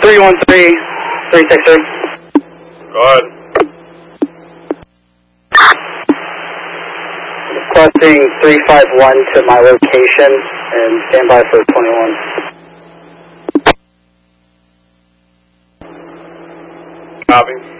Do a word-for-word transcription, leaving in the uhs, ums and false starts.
three one three, three six three. Go ahead. Requesting three five one to my location and stand by for twenty-one. Copy.